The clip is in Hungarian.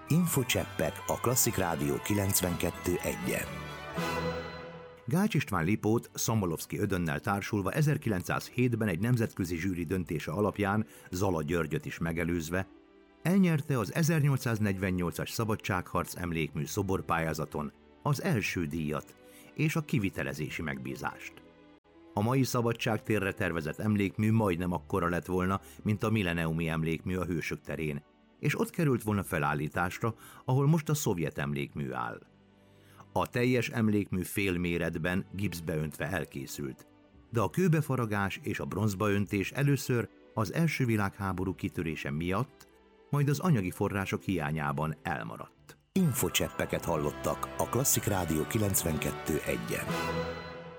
Infocseppek a Klasszik Rádió 92.1-en. Gács István Lipót Szambolovszky Ödönnel társulva 1907-ben egy nemzetközi zsűri döntése alapján, Zala Györgyöt is megelőzve, elnyerte az 1848-as szabadságharc emlékmű szoborpályázaton az első díjat és a kivitelezési megbízást. A mai Szabadságtérre tervezett emlékmű majdnem akkora lett volna, mint a milleniumi emlékmű a Hősök terén, és ott került volna felállításra, ahol most a szovjet emlékmű áll. A teljes emlékmű félméretben gipszbe öntve elkészült, de a kőbefaragás és a bronzba öntés először az első világháború kitörése miatt, majd az anyagi források hiányában elmaradt. Infocseppeket hallottak a Klasszik Rádió 92.1-en.